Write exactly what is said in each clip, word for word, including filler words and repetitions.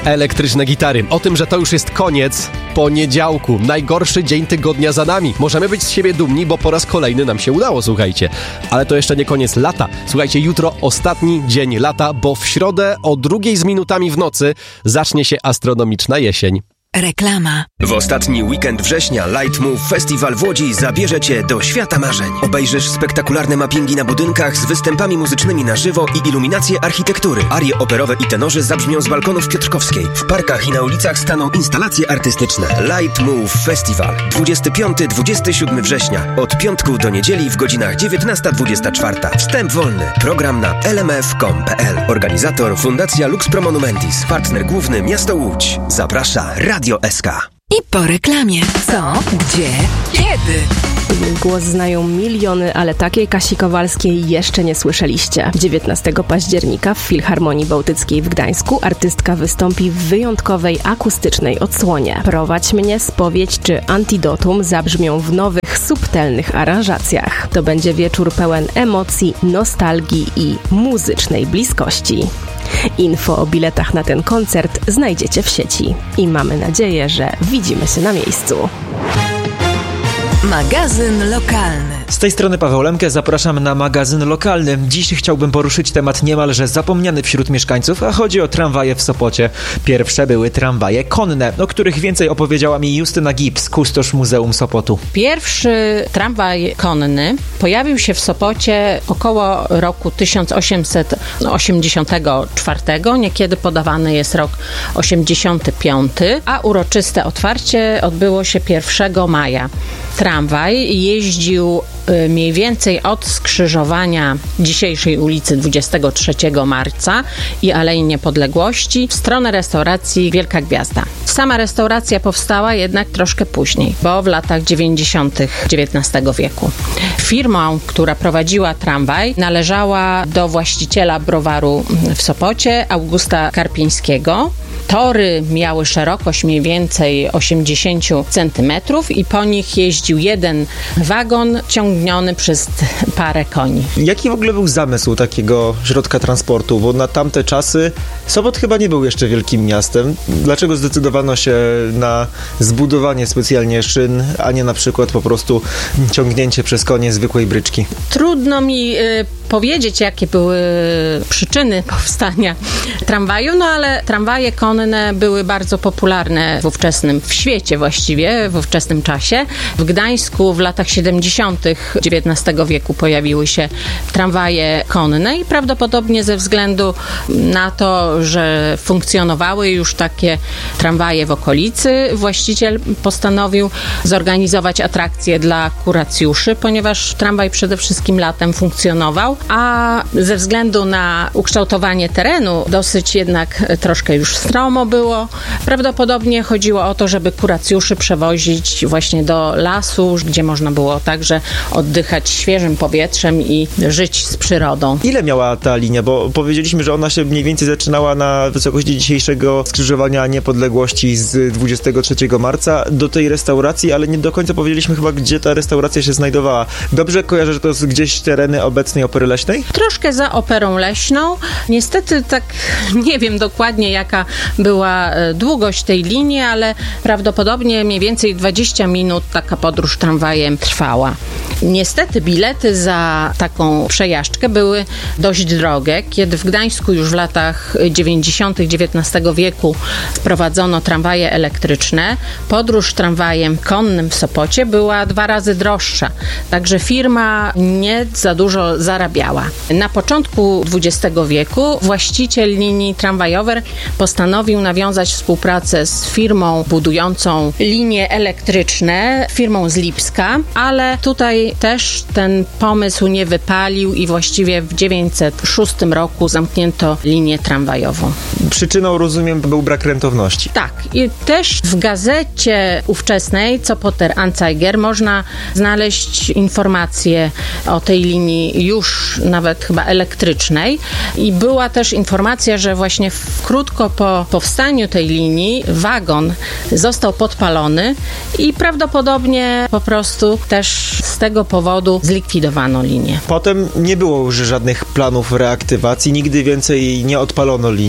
Elektryczne gitary. O tym, że to już jest koniec poniedziałku. Najgorszy dzień tygodnia za nami. Możemy być z siebie dumni, bo po raz kolejny nam się udało, słuchajcie. Ale to jeszcze nie koniec lata. Słuchajcie, jutro ostatni dzień lata, bo w środę o drugiej z minutami w nocy zacznie się astronomiczna jesień. Reklama. W ostatni weekend września Light Move Festival w Łodzi zabierze Cię do świata marzeń. Obejrzysz spektakularne mappingi na budynkach z występami muzycznymi na żywo i iluminacje architektury. Arie operowe i tenorzy zabrzmią z balkonów Piotrkowskiej. W parkach i na ulicach staną instalacje artystyczne. Light Move Festival. dwudziestego piątego do dwudziestego siódmego września. Od piątku do niedzieli w godzinach dziewiętnasta dwudziesta czwarta. Wstęp wolny. Program na l m f kropka com kropka p l. Organizator Fundacja Lux Pro Monumentis. Partner główny Miasto Łódź. Zaprasza Radio S K. I po reklamie. Co? Gdzie? Kiedy? Głos znają miliony, ale takiej Kasi Kowalskiej jeszcze nie słyszeliście. dziewiętnastego października w Filharmonii Bałtyckiej w Gdańsku artystka wystąpi w wyjątkowej akustycznej odsłonie. Prowadź mnie, spowiedź czy antidotum zabrzmią w nowych, subtelnych aranżacjach. To będzie wieczór pełen emocji, nostalgii i muzycznej bliskości. Info o biletach na ten koncert znajdziecie w sieci. I mamy nadzieję, że widzimy się na miejscu. Magazyn lokalny. Z tej strony Paweł Lemke, zapraszam na magazyn lokalny. Dziś chciałbym poruszyć temat niemalże zapomniany wśród mieszkańców, a chodzi o tramwaje w Sopocie. Pierwsze były tramwaje konne, o których więcej opowiedziała mi Justyna Gibbs, kustosz Muzeum Sopotu. Pierwszy tramwaj konny pojawił się w Sopocie około roku tysiąc osiemset osiemdziesiątego czwartego, niekiedy podawany jest rok osiemdziesiąty piąty, a uroczyste otwarcie odbyło się pierwszego maja. Tramwaj jeździł mniej więcej od skrzyżowania dzisiejszej ulicy dwudziestego trzeciego marca i Alei Niepodległości w stronę restauracji Wielka Gwiazda. Sama restauracja powstała jednak troszkę później, bo w latach dziewięćdziesiątych dziewiętnastego wieku. Firma, która prowadziła tramwaj, należała do właściciela browaru w Sopocie, Augusta Karpińskiego. Tory miały szerokość mniej więcej osiemdziesiąt centymetrów i po nich jeździł jeden wagon ciągniony przez parę koni. Jaki w ogóle był zamysł takiego środka transportu? Bo na tamte czasy Sopot chyba nie był jeszcze wielkim miastem. Dlaczego zdecydowano się na zbudowanie specjalnie szyn, a nie na przykład po prostu ciągnięcie przez konie zwykłej bryczki? Trudno mi y, powiedzieć, jakie były przyczyny powstania tramwaju, no ale tramwaje konne były bardzo popularne w ówczesnym, w świecie właściwie, w ówczesnym czasie. W Gdańsku w latach siedemdziesiątych dziewiętnastego wieku pojawiły się tramwaje konne i prawdopodobnie ze względu na to, że funkcjonowały już takie tramwaje w okolicy, właściciel postanowił zorganizować atrakcje dla kuracjuszy, ponieważ tramwaj przede wszystkim latem funkcjonował, a ze względu na ukształtowanie terenu dosyć jednak troszkę już stromo było. Prawdopodobnie chodziło o to, żeby kuracjuszy przewozić właśnie do lasu, gdzie można było także oddychać świeżym powietrzem i żyć z przyrodą. Ile miała ta linia? Bo powiedzieliśmy, że ona się mniej więcej zaczynała na wysokości dzisiejszego skrzyżowania Niepodległości z dwudziestego trzeciego marca do tej restauracji, ale nie do końca powiedzieliśmy chyba, gdzie ta restauracja się znajdowała. Dobrze kojarzę, że to jest gdzieś tereny obecnej Opery Leśnej? Troszkę za Operą Leśną. Niestety tak nie wiem dokładnie, jaka była długość tej linii, ale prawdopodobnie mniej więcej dwadzieścia minut taka podróż tramwajem trwała. Niestety bilety za taką przejażdżkę były dość drogie. Kiedy w Gdańsku już w latach dziewięćdziesiątych dziewiętnastego wieku wprowadzono tramwaje elektryczne, podróż tramwajem konnym w Sopocie była dwa razy droższa. Także firma nie za dużo zarabiała. Na początku dwudziestego wieku właściciel linii tramwajowej postanowił nawiązać współpracę z firmą budującą linie elektryczne, firmą z Lipska, ale tutaj też ten pomysł nie wypalił i właściwie w dziewięćset szóstym roku zamknięto linię tramwajową. Przyczyną, rozumiem, był brak rentowności. Tak. I też w gazecie ówczesnej Sopoter Anzeiger można znaleźć informacje o tej linii już nawet chyba elektrycznej i była też informacja, że właśnie w, krótko po powstaniu tej linii wagon został podpalony i prawdopodobnie po prostu też z tego powodu zlikwidowano linię. Potem nie było już żadnych planów reaktywacji, nigdy więcej nie odpalono linii. Na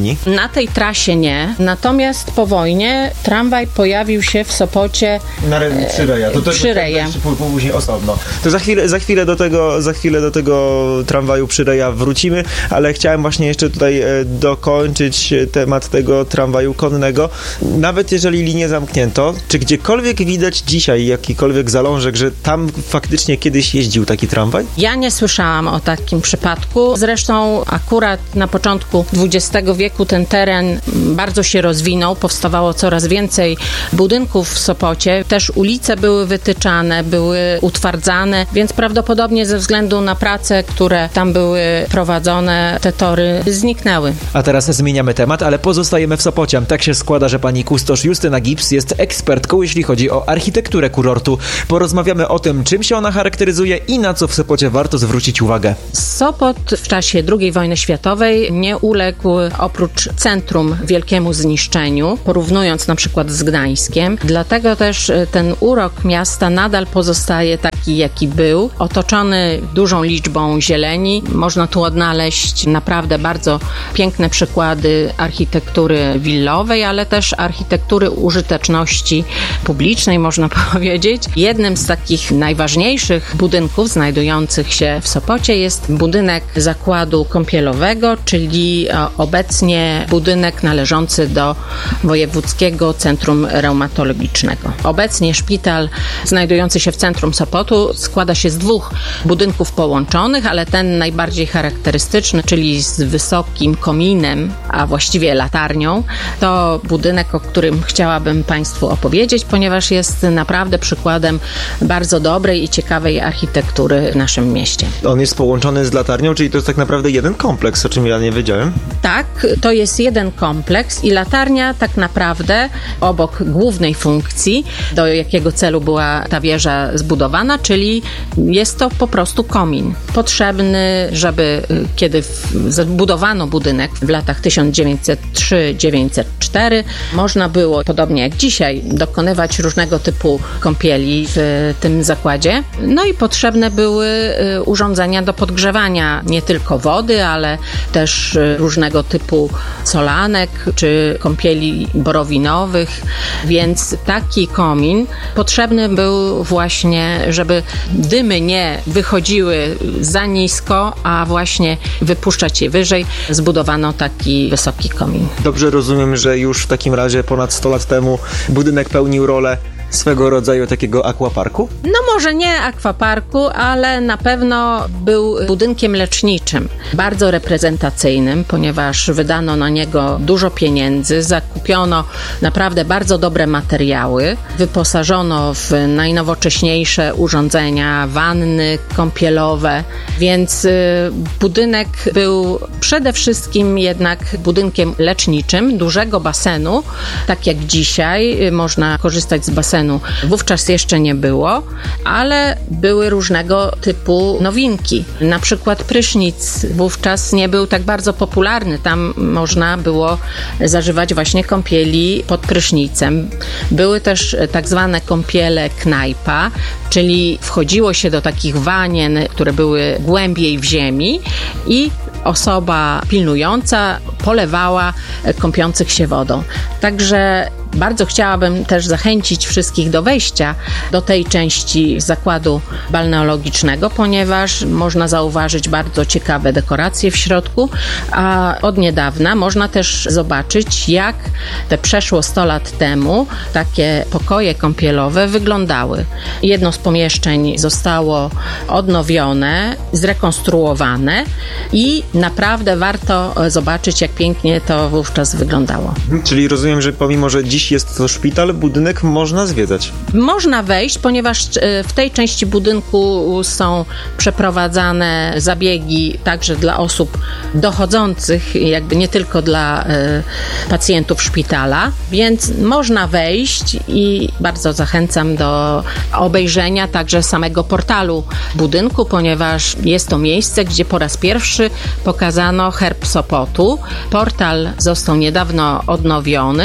Na tej trasie nie, natomiast po wojnie tramwaj pojawił się w Sopocie na Re- przy Reja. To, to przy Reja. Później osobno. To za chwilę, za chwilę do tego, za chwilę do tego tramwaju przy Reja wrócimy, ale chciałem właśnie jeszcze tutaj e, dokończyć temat tego tramwaju konnego. Nawet jeżeli linię zamknięto, czy gdziekolwiek widać dzisiaj jakikolwiek zalążek, że tam faktycznie kiedyś jeździł taki tramwaj? Ja nie słyszałam o takim przypadku. Zresztą akurat na początku dwudziestego wieku ten teren bardzo się rozwinął, powstawało coraz więcej budynków w Sopocie. Też ulice były wytyczane, były utwardzane, więc prawdopodobnie ze względu na prace, które tam były prowadzone, te tory zniknęły. A teraz zmieniamy temat, ale pozostajemy w Sopocie. Tak się składa, że pani kustosz Justyna Gips jest ekspertką, jeśli chodzi o architekturę kurortu. Porozmawiamy o tym, czym się ona charakteryzuje i na co w Sopocie warto zwrócić uwagę. Sopot w czasie drugiej wojny światowej nie uległ oprócz centrum wielkiemu zniszczeniu, porównując na przykład z Gdańskiem. Dlatego też ten urok miasta nadal pozostaje taki, jaki był, otoczony dużą liczbą zieleni. Można tu odnaleźć naprawdę bardzo piękne przykłady architektury willowej, ale też architektury użyteczności publicznej, można powiedzieć. Jednym z takich najważniejszych budynków znajdujących się w Sopocie jest budynek zakładu kąpielowego, czyli obecnie budynek należący do Wojewódzkiego Centrum Reumatologicznego. Obecnie szpital znajdujący się w centrum Sopotu składa się z dwóch budynków połączonych, ale ten najbardziej charakterystyczny, czyli z wysokim kominem, a właściwie latarnią, to budynek, o którym chciałabym Państwu opowiedzieć, ponieważ jest naprawdę przykładem bardzo dobrej i ciekawej architektury w naszym mieście. On jest połączony z latarnią, czyli to jest tak naprawdę jeden kompleks, o czym ja nie wiedziałem. Tak, to jest jeden kompleks i latarnia tak naprawdę obok głównej funkcji, do jakiego celu była ta wieża zbudowana, czyli jest to po prostu komin. Potrzebny, żeby kiedy zbudowano budynek w latach tysiąc dziewięćset trzy do dziewięćset cztery, można było, podobnie jak dzisiaj, dokonywać różnego typu kąpieli w tym zakładzie. No i potrzebne były urządzenia do podgrzewania nie tylko wody, ale też różnego typu solanek czy kąpieli borowinowych, więc taki komin potrzebny był właśnie, żeby dymy nie wychodziły za nisko, a właśnie wypuszczać je wyżej. Zbudowano taki wysoki komin. Dobrze rozumiem, że już w takim razie ponad sto lat temu budynek pełnił rolę swego rodzaju takiego akwaparku? No może nie akwaparku, ale na pewno był budynkiem leczniczym, bardzo reprezentacyjnym, ponieważ wydano na niego dużo pieniędzy, zakupiono naprawdę bardzo dobre materiały, wyposażono w najnowocześniejsze urządzenia, wanny kąpielowe, więc budynek był przede wszystkim jednak budynkiem leczniczym, dużego basenu, tak jak dzisiaj można korzystać z basenu. Wówczas jeszcze nie było, ale były różnego typu nowinki. Na przykład prysznic wówczas nie był tak bardzo popularny. Tam można było zażywać właśnie kąpieli pod prysznicem. Były też tak zwane kąpiele knajpa, czyli wchodziło się do takich wanien, które były głębiej w ziemi i osoba pilnująca polewała kąpiących się wodą. Także bardzo chciałabym też zachęcić wszystkich do wejścia do tej części zakładu balneologicznego, ponieważ można zauważyć bardzo ciekawe dekoracje w środku, a od niedawna można też zobaczyć, jak te przeszło sto lat temu takie pokoje kąpielowe wyglądały. Jedno z pomieszczeń zostało odnowione, zrekonstruowane i naprawdę warto zobaczyć, jak pięknie to wówczas wyglądało. Czyli rozumiem, że pomimo, że dziś jest to szpital, budynek można zwiedzać. Można wejść, ponieważ w tej części budynku są przeprowadzane zabiegi także dla osób dochodzących, jakby nie tylko dla y, pacjentów szpitala, więc można wejść i bardzo zachęcam do obejrzenia także samego portalu budynku, ponieważ jest to miejsce, gdzie po raz pierwszy pokazano herb Sopotu. Portal został niedawno odnowiony.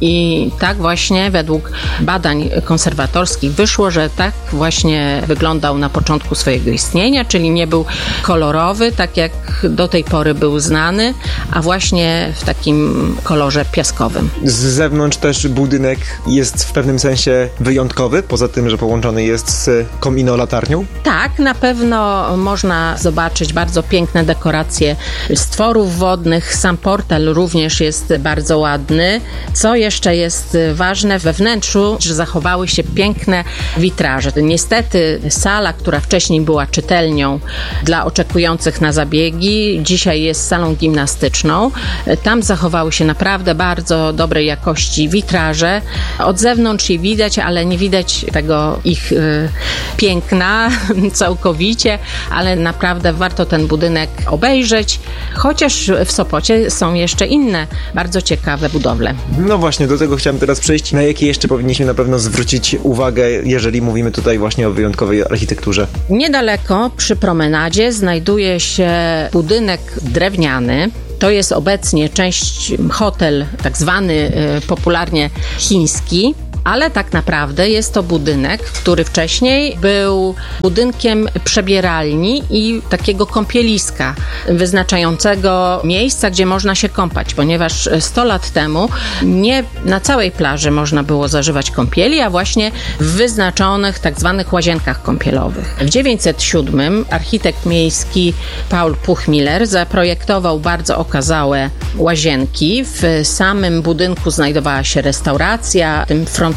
I tak właśnie według badań konserwatorskich wyszło, że tak właśnie wyglądał na początku swojego istnienia, czyli nie był kolorowy, tak jak do tej pory był znany, a właśnie w takim kolorze piaskowym. Z zewnątrz też budynek jest w pewnym sensie wyjątkowy, poza tym, że połączony jest z komino-latarnią? Tak, na pewno można zobaczyć bardzo piękne dekoracje stworów wodnych. Sam portal również jest bardzo ładny. Co jeszcze jest ważne, we wnętrzu, że zachowały się piękne witraże. Niestety sala, która wcześniej była czytelnią dla oczekujących na zabiegi, dzisiaj jest salą gimnastyczną. Tam zachowały się naprawdę bardzo dobrej jakości witraże. Od zewnątrz je widać, ale nie widać tego ich y, piękna całkowicie, ale naprawdę warto ten budynek obejrzeć, chociaż w Sopocie są jeszcze inne bardzo ciekawe budowle. No właśnie, do tego chciałem teraz przejść. Na jakie jeszcze powinniśmy na pewno zwrócić uwagę, jeżeli mówimy tutaj właśnie o wyjątkowej architekturze? Niedaleko przy promenadzie znajduje się budynek drewniany. To jest obecnie część hotel, tak zwany y, popularnie chiński, ale tak naprawdę jest to budynek, który wcześniej był budynkiem przebieralni i takiego kąpieliska wyznaczającego miejsca, gdzie można się kąpać, ponieważ sto lat temu nie na całej plaży można było zażywać kąpieli, a właśnie w wyznaczonych tak zwanych łazienkach kąpielowych. W dziewięćset siódmym architekt miejski Paul Puchmiller zaprojektował bardzo okazałe łazienki. W samym budynku znajdowała się restauracja, tym front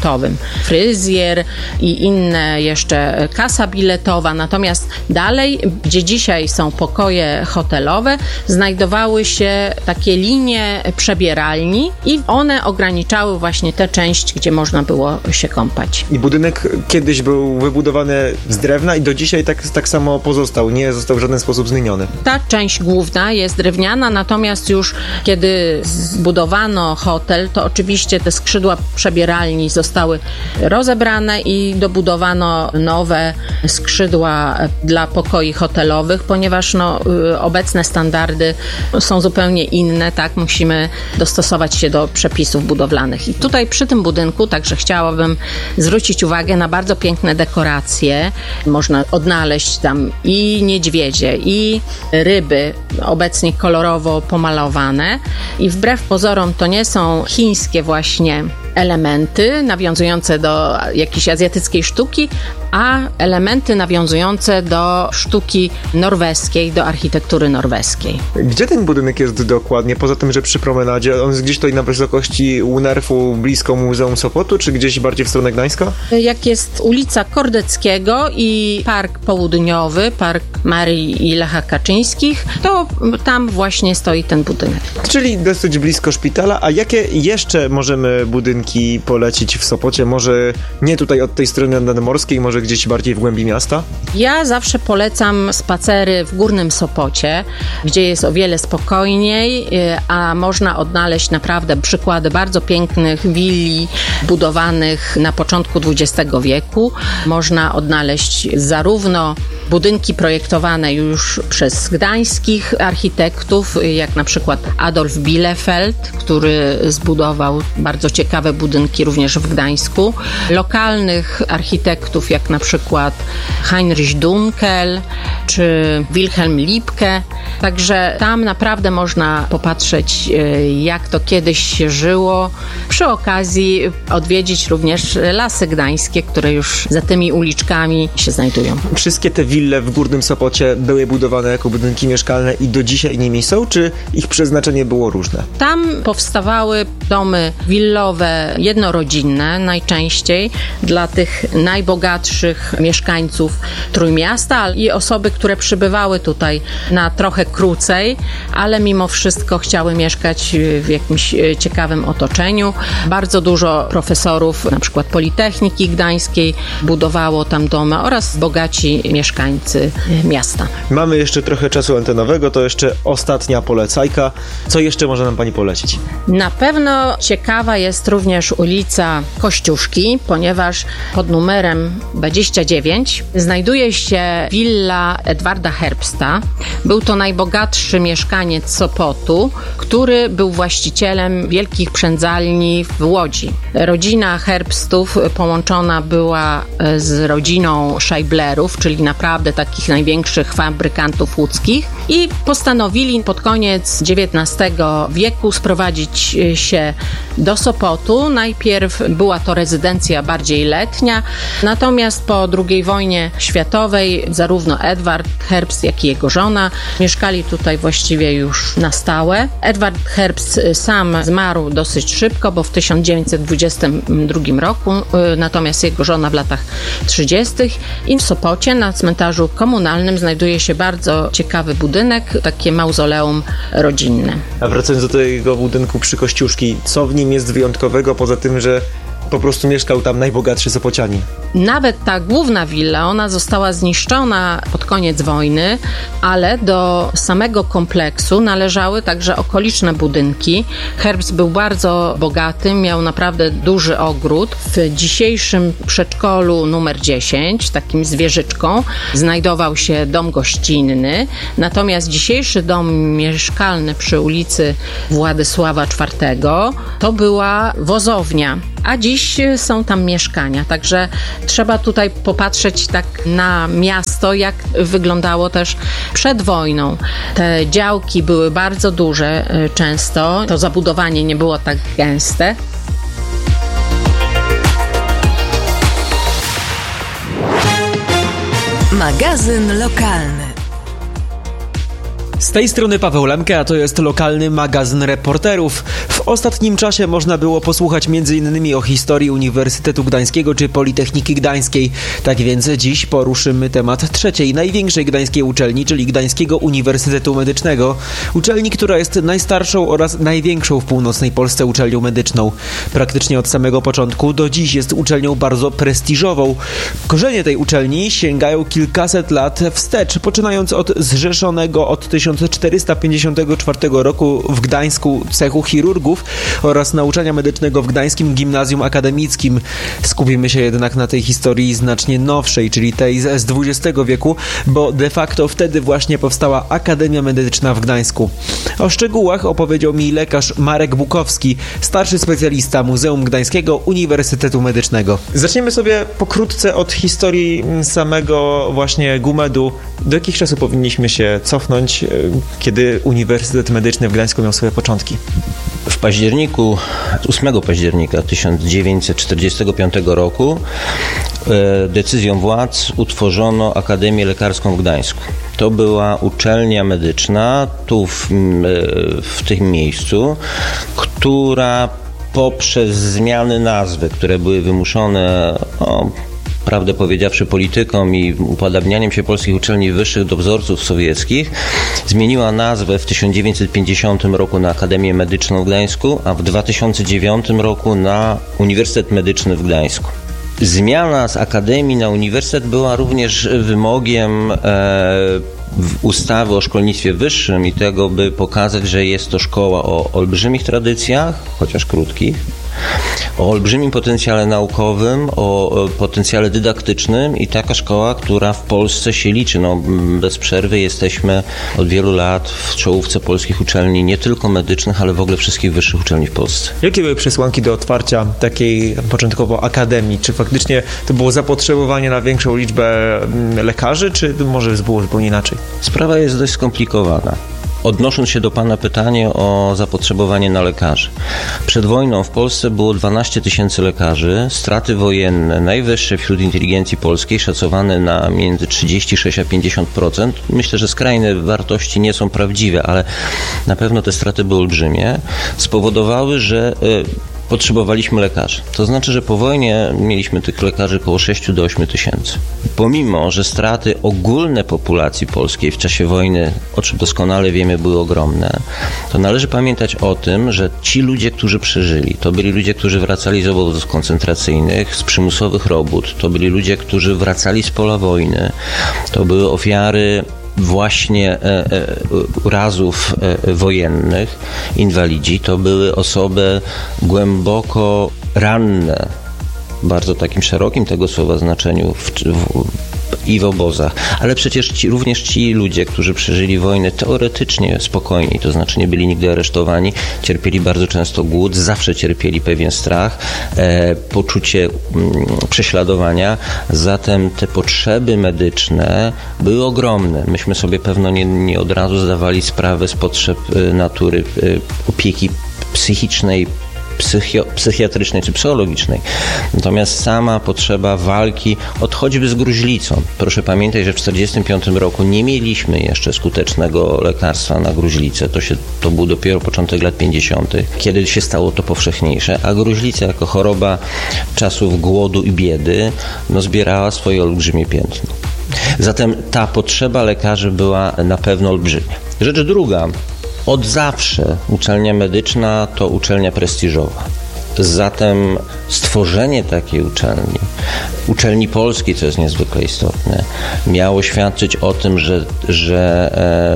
fryzjer i inne jeszcze kasa biletowa. Natomiast dalej, gdzie dzisiaj są pokoje hotelowe, znajdowały się takie linie przebieralni i one ograniczały właśnie tę część, gdzie można było się kąpać. I budynek kiedyś był wybudowany z drewna i do dzisiaj tak, tak samo pozostał, nie został w żaden sposób zmieniony. Ta część główna jest drewniana, natomiast już kiedy zbudowano hotel, to oczywiście te skrzydła przebieralni zostały zostały rozebrane i dobudowano nowe skrzydła dla pokoi hotelowych, ponieważ no, obecne standardy są zupełnie inne, tak, musimy dostosować się do przepisów budowlanych. I tutaj przy tym budynku także chciałabym zwrócić uwagę na bardzo piękne dekoracje. Można odnaleźć tam i niedźwiedzie, i ryby, obecnie kolorowo pomalowane. I wbrew pozorom to nie są chińskie właśnie elementy nawiązujące do jakiejś azjatyckiej sztuki, a elementy nawiązujące do sztuki norweskiej, do architektury norweskiej. Gdzie ten budynek jest dokładnie? Poza tym, że przy promenadzie, on jest gdzieś tutaj na wysokości Unerfu, blisko Muzeum Sopotu, czy gdzieś bardziej w stronę Gdańska? Jak jest ulica Kordeckiego i Park Południowy, Park Marii i Lecha Kaczyńskich, to tam właśnie stoi ten budynek. Czyli dosyć blisko szpitala, a jakie jeszcze możemy budynki polecić w Sopocie? Może nie tutaj od tej strony nadmorskiej, może gdzieś bardziej w głębi miasta? Ja zawsze polecam spacery w Górnym Sopocie, gdzie jest o wiele spokojniej, a można odnaleźć naprawdę przykłady bardzo pięknych willi budowanych na początku dwudziestego wieku. Można odnaleźć zarówno budynki projektowane już przez gdańskich architektów, jak na przykład Adolf Bielefeld, który zbudował bardzo ciekawe budynki również w Gdańsku, lokalnych architektów, jak na przykład Heinrich Dunkel czy Wilhelm Lipke. Także tam naprawdę można popatrzeć, jak to kiedyś się żyło. Przy okazji odwiedzić również Lasy Gdańskie, które już za tymi uliczkami się znajdują. Wszystkie te wille w Górnym Sopocie były budowane jako budynki mieszkalne i do dzisiaj nimi są, czy ich przeznaczenie było różne? Tam powstawały domy willowe, jednorodzinne najczęściej dla tych najbogatszych mieszkańców Trójmiasta i osoby, które przybywały tutaj na trochę krócej, ale mimo wszystko chciały mieszkać w jakimś ciekawym otoczeniu. Bardzo dużo profesorów, na przykład Politechniki Gdańskiej, budowało tam domy oraz bogaci mieszkańcy. mieszkańcy miasta. Mamy jeszcze trochę czasu antenowego, to jeszcze ostatnia polecajka. Co jeszcze może nam pani polecić? Na pewno ciekawa jest również ulica Kościuszki, ponieważ pod numerem dwadzieścia dziewięć znajduje się willa Edwarda Herbsta. Był to najbogatszy mieszkaniec Sopotu, który był właścicielem wielkich przędzalni w Łodzi. Rodzina Herbstów połączona była z rodziną Scheiblerów, czyli naprawdę takich największych fabrykantów łódzkich, i postanowili pod koniec dziewiętnastego wieku sprowadzić się do Sopotu. Najpierw była to rezydencja bardziej letnia, natomiast po drugiej wojnie światowej zarówno Edward Herbst, jak i jego żona mieszkali tutaj właściwie już na stałe. Edward Herbst sam zmarł dosyć szybko, bo w tysiąc dziewięćset dwudziestym drugim roku, natomiast jego żona w latach trzydziestych. I w Sopocie na cmentarzu komunalnym znajduje się bardzo ciekawy budynek, takie mauzoleum rodzinne. A wracając do tego budynku przy Kościuszki, co w nim jest wyjątkowego, poza tym, że po prostu mieszkał tam najbogatszy Sopocianin? Nawet ta główna willa, ona została zniszczona pod koniec wojny, ale do samego kompleksu należały także okoliczne budynki. Herbst był bardzo bogaty, miał naprawdę duży ogród. W dzisiejszym przedszkolu numer dziesięć, takim z wieżyczką, znajdował się dom gościnny, natomiast dzisiejszy dom mieszkalny przy ulicy Władysława czwartego to była wozownia, a dziś są tam mieszkania, także trzeba tutaj popatrzeć tak na miasto, jak wyglądało też przed wojną. Te działki były bardzo duże często, to zabudowanie nie było tak gęste. Magazyn lokalny. Z tej strony Paweł Lemke, a to jest lokalny magazyn reporterów. W ostatnim czasie można było posłuchać między innymi o historii Uniwersytetu Gdańskiego czy Politechniki Gdańskiej. Tak więc dziś poruszymy temat trzeciej, największej gdańskiej uczelni, czyli Gdańskiego Uniwersytetu Medycznego. Uczelni, która jest najstarszą oraz największą w północnej Polsce uczelnią medyczną. Praktycznie od samego początku do dziś jest uczelnią bardzo prestiżową. Korzenie tej uczelni sięgają kilkaset lat wstecz, poczynając od zrzeszonego od tysiąc czterysta pięćdziesiątego czwartego roku w Gdańsku cechu chirurgów oraz nauczania medycznego w Gdańskim Gimnazjum Akademickim. Skupimy się jednak na tej historii znacznie nowszej, czyli tej z dwudziestego wieku, bo de facto wtedy właśnie powstała Akademia Medyczna w Gdańsku. O szczegółach opowiedział mi lekarz Marek Bukowski, starszy specjalista Muzeum Gdańskiego Uniwersytetu Medycznego. Zaczniemy sobie pokrótce od historii samego właśnie GUMED-u. Do jakich czasów powinniśmy się cofnąć, kiedy Uniwersytet Medyczny w Gdańsku miał swoje początki? W październiku, ósmego października tysiąc dziewięćset czterdziestego piątego roku e, decyzją władz utworzono Akademię Lekarską w Gdańsku. To była uczelnia medyczna tu w, w tym miejscu, która poprzez zmiany nazwy, które były wymuszone o, prawdę powiedziawszy polityką i upodabnianiem się polskich uczelni wyższych do wzorców sowieckich, zmieniła nazwę w tysiąc dziewięćset pięćdziesiątym roku na Akademię Medyczną w Gdańsku, a w dwa tysiące dziewiątym roku na Uniwersytet Medyczny w Gdańsku. Zmiana z Akademii na Uniwersytet była również wymogiem e, ustawy o szkolnictwie wyższym i tego, by pokazać, że jest to szkoła o olbrzymich tradycjach, chociaż krótkich, o olbrzymim potencjale naukowym, o potencjale dydaktycznym i taka szkoła, która w Polsce się liczy. No, bez przerwy jesteśmy od wielu lat w czołówce polskich uczelni, nie tylko medycznych, ale w ogóle wszystkich wyższych uczelni w Polsce. Jakie były przesłanki do otwarcia takiej początkowo akademii? Czy faktycznie to było zapotrzebowanie na większą liczbę lekarzy, czy może było zupełnie inaczej? Sprawa jest dość skomplikowana. Odnosząc się do Pana pytania o zapotrzebowanie na lekarzy. Przed wojną w Polsce było dwanaście tysięcy lekarzy, straty wojenne najwyższe wśród inteligencji polskiej, szacowane na między trzydzieści sześć a pięćdziesiąt procent. Myślę, że skrajne wartości nie są prawdziwe, ale na pewno te straty były olbrzymie. Spowodowały, że potrzebowaliśmy lekarzy. To znaczy, że po wojnie mieliśmy tych lekarzy około sześć do ośmiu tysięcy. Pomimo, że straty ogólne populacji polskiej w czasie wojny, o czym doskonale wiemy, były ogromne, to należy pamiętać o tym, że ci ludzie, którzy przeżyli, to byli ludzie, którzy wracali z obozów koncentracyjnych, z przymusowych robót, to byli ludzie, którzy wracali z pola wojny, to były ofiary właśnie e, e, urazów e, wojennych, inwalidzi, to były osoby głęboko ranne, w bardzo takim szerokim tego słowa znaczeniu w, w, i w obozach, ale przecież ci, również ci ludzie, którzy przeżyli wojnę teoretycznie spokojniej, to znaczy nie byli nigdy aresztowani, cierpieli bardzo często głód, zawsze cierpieli pewien strach, e, poczucie m, prześladowania, zatem te potrzeby medyczne były ogromne. Myśmy sobie pewno nie, nie od razu zdawali sprawę z potrzeb e, natury e, opieki psychicznej, Psychio, psychiatrycznej czy psychologicznej. Natomiast sama potrzeba walki od choćby z gruźlicą. Proszę pamiętać, że w tysiąc dziewięćset czterdziestym piątym roku nie mieliśmy jeszcze skutecznego lekarstwa na gruźlicę. To, się, to był dopiero początek lat pięćdziesiątych, kiedy się stało to powszechniejsze, a gruźlica jako choroba czasów głodu i biedy no, zbierała swoje olbrzymie piętno. Zatem ta potrzeba lekarzy była na pewno olbrzymia. Rzecz druga. Od zawsze uczelnia medyczna to uczelnia prestiżowa. Zatem stworzenie takiej uczelni, uczelni polskiej, co jest niezwykle istotne, miało świadczyć o tym, że, że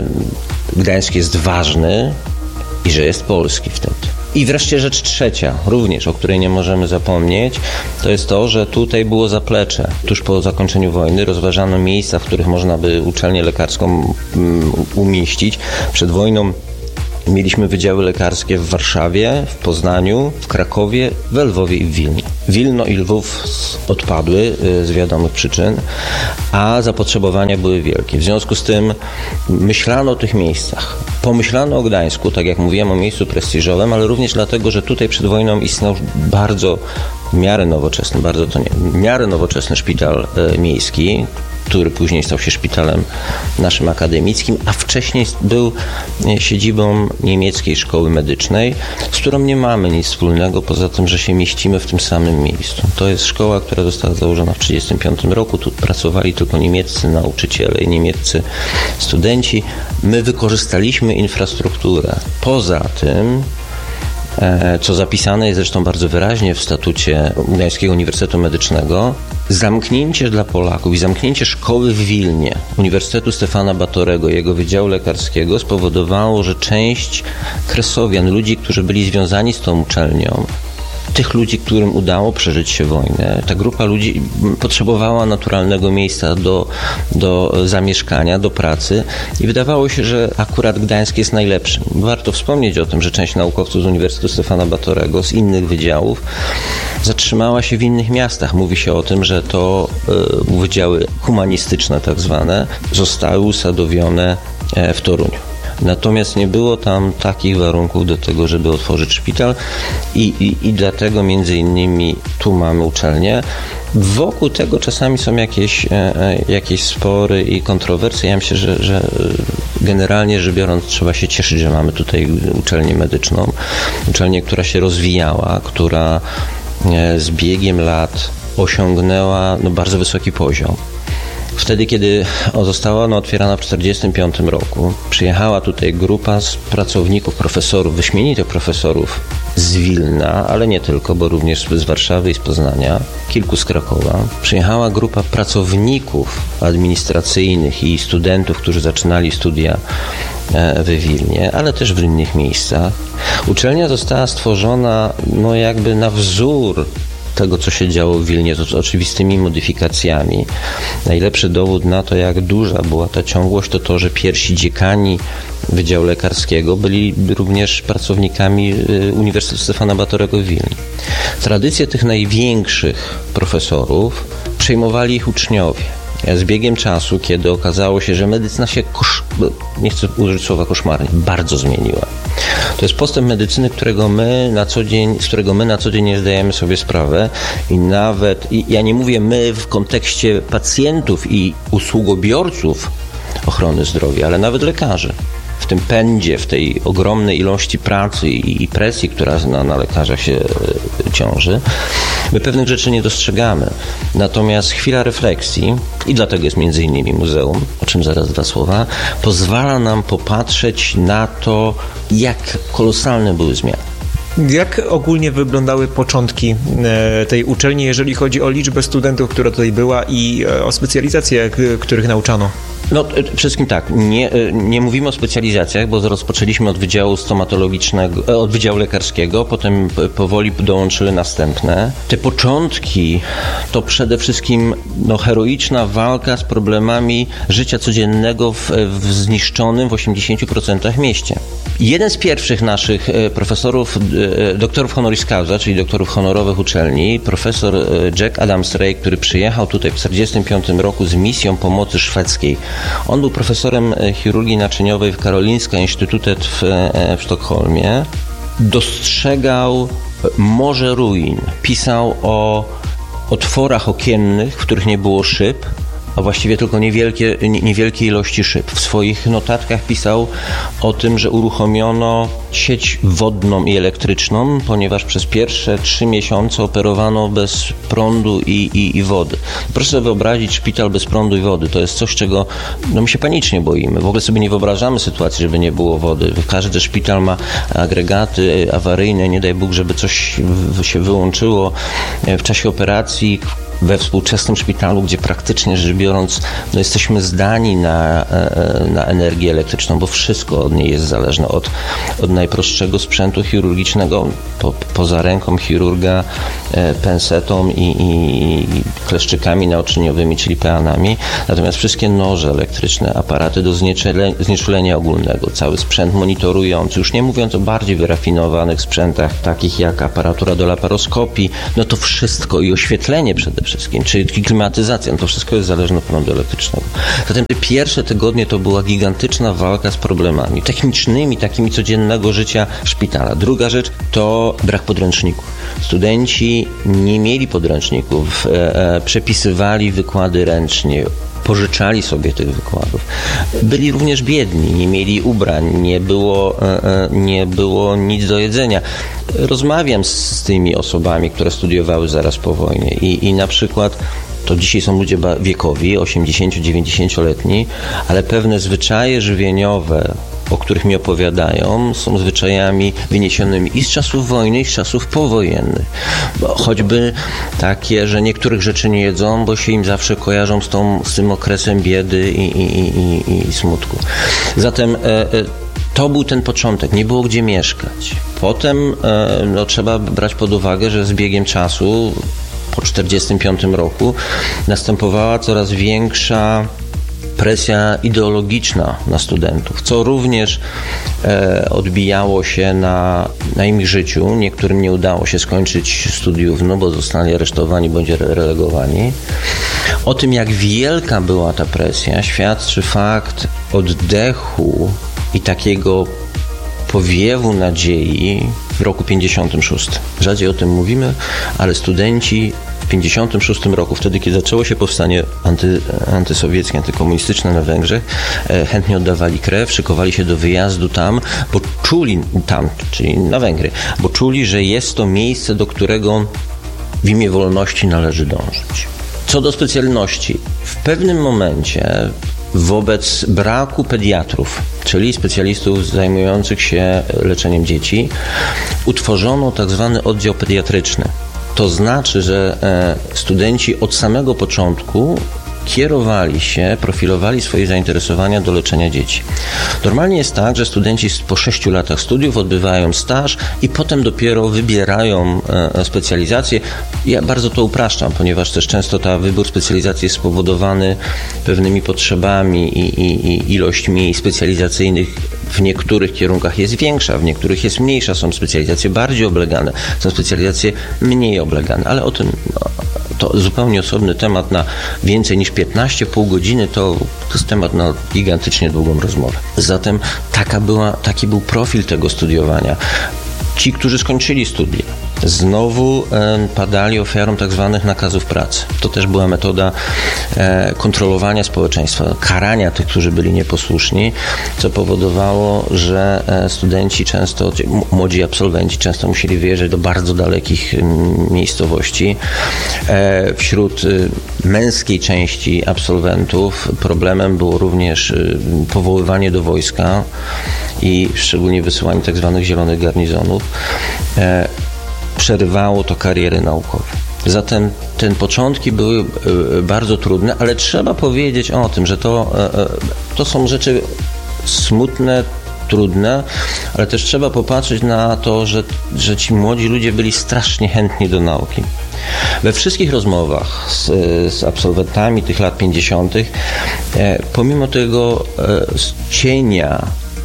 e, Gdańsk jest ważny i że jest polski wtedy. I wreszcie rzecz trzecia, również o której nie możemy zapomnieć, to jest to, że tutaj było zaplecze. Tuż po zakończeniu wojny rozważano miejsca, w których można by uczelnię lekarską um, umieścić. Przed wojną mieliśmy wydziały lekarskie w Warszawie, w Poznaniu, w Krakowie, w Lwowie i w Wilnie. Wilno i Lwów odpadły z wiadomych przyczyn, a zapotrzebowania były wielkie. W związku z tym myślano o tych miejscach. Pomyślano o Gdańsku, tak jak mówiłem, o miejscu prestiżowym, ale również dlatego, że tutaj przed wojną istniał bardzo w miarę nowoczesny, bardzo to nie, w miarę nowoczesny szpital e, miejski, który później stał się szpitalem naszym akademickim, a wcześniej był siedzibą niemieckiej szkoły medycznej, z którą nie mamy nic wspólnego, poza tym, że się mieścimy w tym samym miejscu. To jest szkoła, która została założona w tysiąc dziewięćset trzydziestym piątym roku. Tu pracowali tylko niemieccy nauczyciele i niemieccy studenci. My wykorzystaliśmy infrastrukturę. Poza tym, co zapisane jest zresztą bardzo wyraźnie w statucie Gdańskiego Uniwersytetu Medycznego, zamknięcie dla Polaków i zamknięcie szkoły w Wilnie, Uniwersytetu Stefana Batorego, jego Wydziału Lekarskiego spowodowało, że część kresowian, ludzi, którzy byli związani z tą uczelnią, tych ludzi, którym udało przeżyć się wojnę, ta grupa ludzi potrzebowała naturalnego miejsca do, do zamieszkania, do pracy i wydawało się, że akurat Gdańsk jest najlepszym. Warto wspomnieć o tym, że część naukowców z Uniwersytetu Stefana Batorego, z innych wydziałów zatrzymała się w innych miastach. Mówi się o tym, że to y, wydziały humanistyczne tak zwane zostały usadowione w Toruniu. Natomiast nie było tam takich warunków do tego, żeby otworzyć szpital i, i, i dlatego między innymi tu mamy uczelnię. Wokół tego czasami są jakieś, e, jakieś spory i kontrowersje. Ja myślę, że, że generalnie rzecz biorąc trzeba się cieszyć, że mamy tutaj uczelnię medyczną. Uczelnię, która się rozwijała, która e, z biegiem lat osiągnęła no, bardzo wysoki poziom. Wtedy, kiedy została ona otwierana w tysiąc dziewięćset czterdziestym piątym roku, przyjechała tutaj grupa z pracowników, profesorów, wyśmienitych profesorów z Wilna, ale nie tylko, bo również z Warszawy i z Poznania, kilku z Krakowa. Przyjechała grupa pracowników administracyjnych i studentów, którzy zaczynali studia w Wilnie, ale też w innych miejscach. Uczelnia została stworzona no jakby na wzór tego, co się działo w Wilnie, to z oczywistymi modyfikacjami. Najlepszy dowód na to, jak duża była ta ciągłość, to to, że pierwsi dziekani Wydziału Lekarskiego byli również pracownikami Uniwersytetu Stefana Batorego w Wilnie. Tradycję tych największych profesorów przejmowali ich uczniowie. Z biegiem czasu, kiedy okazało się, że medycyna się, kosz... nie chcę użyć słowa koszmarnie, bardzo zmieniła. To jest postęp medycyny, którego my na co dzień, z którego my na co dzień nie zdajemy sobie sprawę i nawet, i ja nie mówię my w kontekście pacjentów i usługobiorców ochrony zdrowia, ale nawet lekarzy. w tym pędzie, w tej ogromnej ilości pracy i, i presji, która na, na lekarzach się e, ciąży, my pewnych rzeczy nie dostrzegamy. Natomiast chwila refleksji, i dlatego jest między innymi muzeum, o czym zaraz dwa słowa, pozwala nam popatrzeć na to, jak kolosalne były zmiany. Jak ogólnie wyglądały początki e, tej uczelni, jeżeli chodzi o liczbę studentów, która tutaj była i e, o specjalizacje, k- których nauczano? No, przede wszystkim tak, nie, nie mówimy o specjalizacjach, bo rozpoczęliśmy od wydziału stomatologicznego, od wydziału lekarskiego, potem powoli dołączyły następne. Te początki to przede wszystkim no, heroiczna walka z problemami życia codziennego w, w zniszczonym w osiemdziesięciu procentach mieście. Jeden z pierwszych naszych profesorów, doktorów honoris causa, czyli doktorów honorowych uczelni, profesor Jack Adams-Ray, który przyjechał tutaj w tysiąc dziewięćset czterdziestym piątym roku z misją pomocy szwedzkiej. On był profesorem chirurgii naczyniowej w Karolinska Instytutet w, w Sztokholmie. Dostrzegał morze ruin. Pisał o otworach okiennych, w których nie było szyb, a właściwie tylko niewielkie, niewielkie ilości szyb. W swoich notatkach pisał o tym, że uruchomiono sieć wodną i elektryczną, ponieważ przez pierwsze trzy miesiące operowano bez prądu i, i, i wody. Proszę sobie wyobrazić szpital bez prądu i wody. To jest coś, czego no, my się panicznie boimy. W ogóle sobie nie wyobrażamy sytuacji, żeby nie było wody. Każdy szpital ma agregaty awaryjne, nie daj Bóg, żeby coś się wyłączyło w czasie operacji. We współczesnym szpitalu, gdzie praktycznie rzecz biorąc no jesteśmy zdani na, na energię elektryczną, bo wszystko od niej jest zależne, od, od najprostszego sprzętu chirurgicznego, po, poza ręką chirurga, pensetą i, i kleszczykami naoczyniowymi, czyli peanami, natomiast wszystkie noże elektryczne, aparaty do znieczulenia, znieczulenia ogólnego, cały sprzęt monitorujący, już nie mówiąc o bardziej wyrafinowanych sprzętach, takich jak aparatura do laparoskopii, no to wszystko i oświetlenie przede wszystkim. Wszystkim, czyli klimatyzacja, no to wszystko jest zależne od prądu elektrycznego. Zatem te pierwsze tygodnie to była gigantyczna walka z problemami technicznymi, takimi codziennego życia szpitala. Druga rzecz to brak podręczników. Studenci nie mieli podręczników, e, e, przepisywali wykłady ręcznie, pożyczali sobie tych wykładów. Byli również biedni, nie mieli ubrań, nie było, nie było nic do jedzenia. Rozmawiam z, z tymi osobami, które studiowały zaraz po wojnie i, i na przykład to dzisiaj są ludzie wiekowi, osiemdziesięcio-dziewięćdziesięcioletni, ale pewne zwyczaje żywieniowe, o których mi opowiadają, są zwyczajami wyniesionymi i z czasów wojny, i z czasów powojennych. Choćby takie, że niektórych rzeczy nie jedzą, bo się im zawsze kojarzą z, tą, z tym okresem biedy i, i, i, i smutku. Zatem e, e, to był ten początek, nie było gdzie mieszkać. Potem e, no, trzeba brać pod uwagę, że z biegiem czasu po tysiąc dziewięćset czterdziestym piątym roku następowała coraz większa presja ideologiczna na studentów, co również e, odbijało się na, na ich życiu. Niektórym nie udało się skończyć studiów, no bo zostali aresztowani bądź relegowani. O tym, jak wielka była ta presja, świadczy fakt oddechu i takiego powiewu nadziei w roku pięćdziesiątym szóstym. Rzadziej o tym mówimy, ale studenci w pięćdziesiątym szóstym roku, wtedy kiedy zaczęło się powstanie anty, antysowieckie, antykomunistyczne na Węgrzech, e, chętnie oddawali krew, szykowali się do wyjazdu tam, bo czuli tam, czyli na Węgry, bo czuli, że jest to miejsce, do którego w imię wolności należy dążyć. Co do specjalności, w pewnym momencie wobec braku pediatrów, czyli specjalistów zajmujących się leczeniem dzieci, utworzono tak zwany oddział pediatryczny. To znaczy, że studenci od samego początku kierowali się, profilowali swoje zainteresowania do leczenia dzieci. Normalnie jest tak, że studenci po sześciu latach studiów odbywają staż i potem dopiero wybierają e, specjalizację. Ja bardzo to upraszczam, ponieważ też często ta wybór specjalizacji jest spowodowany pewnymi potrzebami i, i, i ilość miejsc specjalizacyjnych w niektórych kierunkach jest większa, w niektórych jest mniejsza. Są specjalizacje bardziej oblegane, są specjalizacje mniej oblegane, ale o tym no, to zupełnie osobny temat na więcej niż piętnaście, pół godziny, to, to jest temat na gigantycznie długą rozmowę. Zatem taka była, taki był profil tego studiowania. Ci, którzy skończyli studia, znowu e, padali ofiarą tak zwanych nakazów pracy. To też była metoda e, kontrolowania społeczeństwa, karania tych, którzy byli nieposłuszni, co powodowało, że e, studenci często, m- młodzi absolwenci często musieli wyjeżdżać do bardzo dalekich m, miejscowości. E, wśród e, męskiej części absolwentów problemem było również e, powoływanie do wojska i szczególnie wysyłanie tak zwanych zielonych garnizonów. E, Przerywało to kariery naukowe. Zatem te początki były bardzo trudne, ale trzeba powiedzieć o tym, że to, to są rzeczy smutne, trudne, ale też trzeba popatrzeć na to, że, że ci młodzi ludzie byli strasznie chętni do nauki. We wszystkich rozmowach z, z absolwentami tych lat pięćdziesiątych, pomimo tego cienia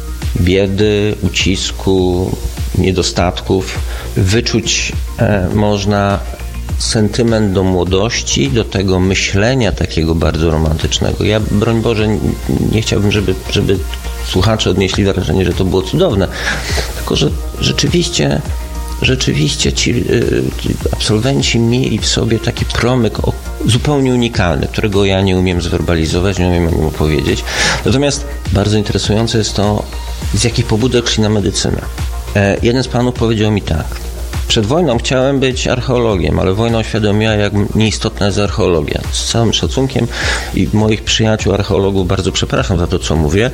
biedy, ucisku, niedostatków, wyczuć e, można sentyment do młodości, do tego myślenia takiego bardzo romantycznego. Ja, broń Boże, nie chciałbym, żeby, żeby słuchacze odnieśli wrażenie, że to było cudowne, tylko że rzeczywiście rzeczywiście ci y, absolwenci mieli w sobie taki promyk o, zupełnie unikalny, którego ja nie umiem zwerbalizować, nie umiem o nim opowiedzieć. Natomiast bardzo interesujące jest to, z jakich pobudek szli na medycynę. E, jeden z panów powiedział mi tak: przed wojną chciałem być archeologiem, ale wojna uświadomiła, jak nieistotna jest archeologia. Z całym szacunkiem i moich przyjaciół archeologów bardzo przepraszam za to, co mówię,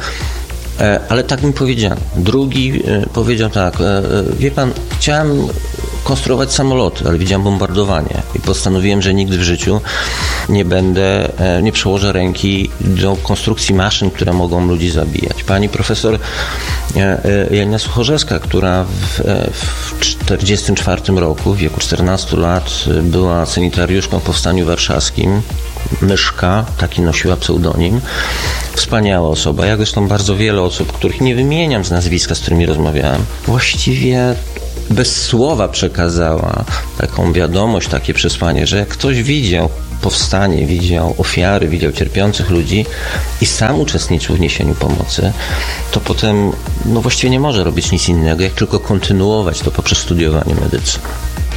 ale tak mi powiedziano. Drugi powiedział tak: wie pan, chciałem konstruować samoloty, ale widziałem bombardowanie i postanowiłem, że nigdy w życiu nie będę, nie przełożę ręki do konstrukcji maszyn, które mogą ludzi zabijać. Pani profesor Janina Suchorzewska, która w, w czterdziestym czwartym roku, w wieku czternastu lat, była sanitariuszką w Powstaniu Warszawskim, Myszka, taki nosiła pseudonim. Wspaniała osoba, jak zresztą bardzo wiele osób, których nie wymieniam z nazwiska, z którymi rozmawiałem. Właściwie bez słowa przekazała taką wiadomość, takie przesłanie, że jak ktoś widział powstanie, widział ofiary, widział cierpiących ludzi i sam uczestniczył w niesieniu pomocy, to potem no właściwie nie może robić nic innego, jak tylko kontynuować to poprzez studiowanie medycyny.